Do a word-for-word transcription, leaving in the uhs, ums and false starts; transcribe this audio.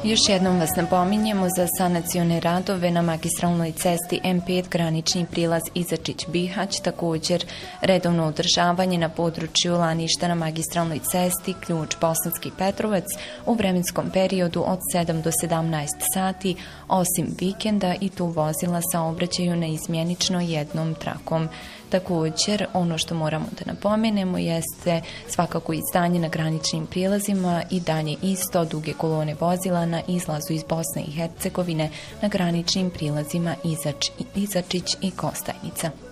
Još jednom vas napominjemo za sanacione radove na magistralnoj cesti M pet granični prilaz Izačić-Bihać, također redovno održavanje na području Laništa na magistralnoj cesti Ključ Bosanski Petrovac u vremenskom periodu od sedam do sedamnaest sati, osim vikenda i tu vozila saobraćaju neizmjenično jednom trakom. Također, ono što moramo da napomenemo jeste svakako i stanje na graničnim prilazima i dalje isto duge kolone vozila na izlazu iz Bosne i Hercegovine na graničnim prilazima Izač, Izačić i Kostajnica.